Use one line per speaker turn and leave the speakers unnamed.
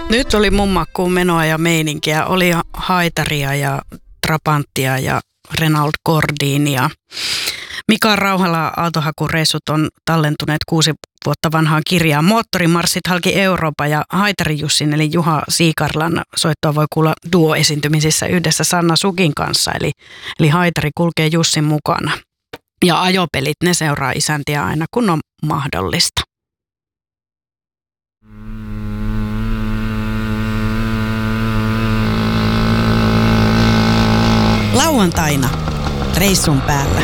Nyt oli mun makkuun menoa ja meininkiä. Oli Haitaria ja Trabanttia ja Renault Gordinia. Mika Rauhala Aaltohakureissut on tallentuneet 6 vuotta vanhaan kirjaan. Moottorimarssit halki Eurooppa ja Haitari Jussin eli Juha Siikarlan soittoa voi kuulla duo-esiintymisissä yhdessä Sanna Sukin kanssa. Eli Haitari kulkee Jussin mukana. Ja ajopelit, ne seuraa isäntiä aina kun on mahdollista. Lauantaina reissun päällä.